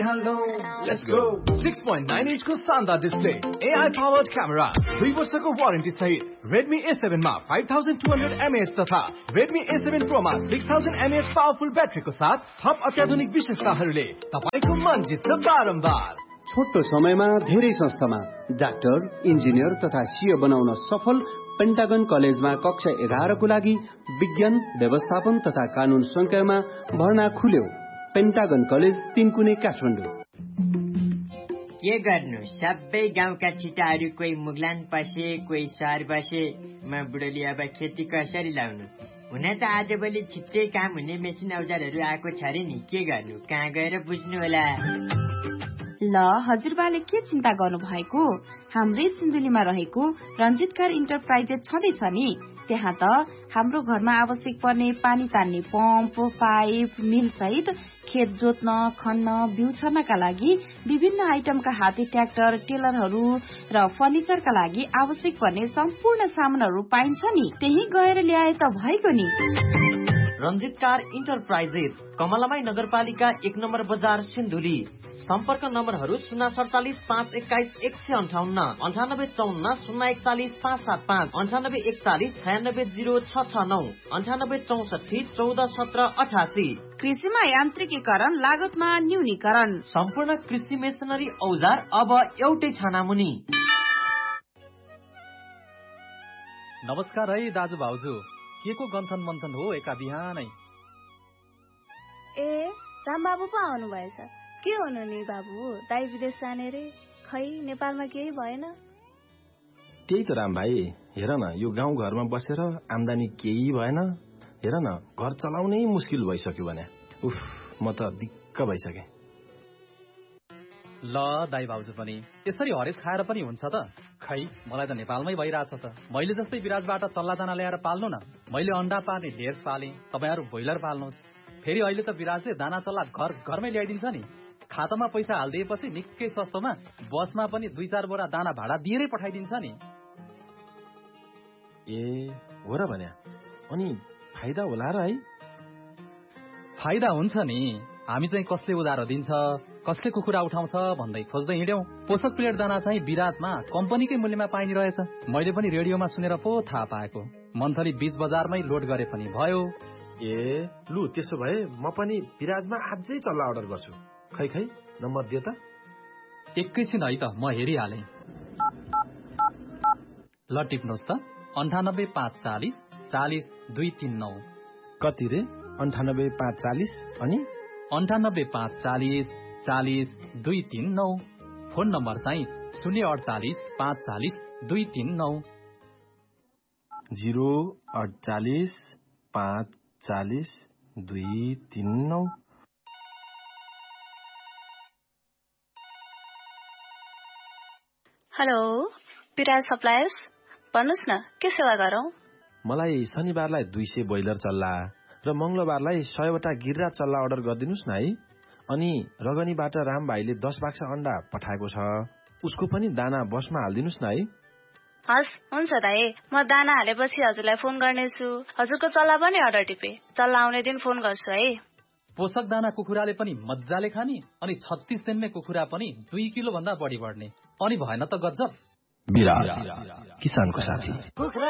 Hello, let's go. 6.9 inch को शानदार display, AI powered camera, 2 वर्षको वारेन्टी सहित Redmi A7 मा 5200 mAh तथा Redmi A7 Pro मा 6000 mAh पावरफुल ब्याट्रीको साथ थप अत्याधुनिक विशेषताहरूले तपाईको मन जित्छ बारम्बार। छोटो समयमा धेरै संस्थामा डाक्टर, इन्जिनियर तथा सीए बनाउन सफल पेन्टागन कलेजमा कक्षा 11 को लागि विज्ञान, व्यवस्थापन तथा कानून संकायमा भर्ना खुल्यो। पेन्टागन कलेज 3 कुने काठमाडौँ। के गर्नु, सबै गाउँका छिटाहरू कोही मुगलान पसे, कोही सहर बसे। म बुढोले अब खेती कसरी लाउनु? हुन त आजभोलि छिट्टै काम हुने मेसिन औजारहरू आएको छ रे नि, के गर्नु, कहाँ गएर बुझ्नु होला? ल हजुरबाले के चिन्ता गर्नु भएको? हाम्रै सिन्धुलीमा रहेको रञ्जित कार इन्टरप्राइजेस छँदैछ नि। त्यहाँ त हाम्रो घरमा आवश्यक पर्ने पानी तान्ने पम्प, पाइप, मिल सहित खेत जोत्न, खन्न, बिउ छर्नका लागि विभिन्न आइटमका हाते ट्र्याक्टर, टेलरहरू र फर्निचरका लागि आवश्यक पर्ने सम्पूर्ण सामानहरू पाइन्छ नि। त्यही गएर ल्याए त भएको नि। रञ्जित कार इन्टरप्राइजेस, कमलामाई नगरपालिका 1 नम्बर बजार, सिन्धुली। सम्पर्क नम्बरहरू 047 521 158, 9854 041 575, 9841 96 0669, 9864 14 17 88। कृषिमा यान्त्रिकीकरण, लागतमा न्यूनीकरण, सम्पूर्ण कृषि मेसिनरी औजार अब एउटै छानामुनि। नमस्कार है दाजु भाउजू, के को गन्थन मन्थन हो एका बिहानै? ए रामबाबु पो आउनु भएछ। के हुनु नि बाबु, दाइ विदेश जाने रे, खै नेपालमा केही भएन? त्यही त राम भाइ, हेर न, यो गाउँ घरमा बसेर आम्दानी केही भएन। हेर न, घर चलाउनै मुस्किल भइसक्यो भने। उफ, म त दिक्क भइसके। ल दाइ भाउजू पनि यसरी हरेस खाएर पनि हुन्छ त? खै मलाई त नेपालमै भइरहेछ त। मैले जस्तै विराजबाट चल्ला दाना ल्याएर पाल्नु न। मैले अन्डा पार्ने ढेर पालेँ, तपाईहरु ब्रोइलर पाल्नुहोस्। फेरि अहिले त विराजले दाना चल्ला घरमै ल्याइदिन्छ नि। खातामा पैसा हाल्दिएपछि निकै सस्तोमा बसमा पनि 2-4 बोरा दाना भाडा दिएरै पठाइदिन्छ नि। ए हो र भन्या, अनि फाइदा होला र है? फाइदा हुन्छ नि। हामी चाहिँ कसले उधारो दिन्छ, कसले कुखुरा उठाउँछ भन्दै खोज्दै हिँड्यौं। पोषक प्लेट दाना चाहिँ विराजमा कम्पनीकै मूल्यमा पाइने रहेछ। मैले पनि रेडियोमा सुनेर पो थाहा पाएको। मन्थली बीच बजारमै लोड गरे पनि भयो। ए लु, त्यसो भए म पनि विराजमा आजै चल्ला अर्डर गर्छु। खै नम्बर दिए त। एकैछिन है त, म हेरिहालेँ। ल टिप्नुहोस् त, 98 540 40 239। कति रे? 98 540 अनि 98 540 40 239। फोन नम्बर चाहिँ 048 540 239। 048 540 239। हेलो, विराज सप्लायर्स, भन्नुहोस् न, के सेवा गरौँ? मलाई शनिबारलाई 200 ब्रोइलर चल्ला र मंगलबारलाई 100वटा गिर्रा चल्ला अर्डर गरिदिनुस् न है। अनि रगनीबाट राम भाइले 10 बाक्सा अन्डा पठाएको छ, उसको पनि दाना बसमा हालिदिनुस् न है। हस्, हुन्छ दाइ, म दाना हालेपछि हजुरलाई फोन गर्नेछु। हजुरको चल्ला पनि अर्डर टिपे, चल्ला आउने दिन फोन गर्छु है। पोषक दाना कुखुराले पनि मज्जाले खाने, अनि 36 दिनमै कुखुरा पनि 2 किलो भन्दा बढी बढ्ने। अनि भएन त गजब। विराज, किसानको साथी।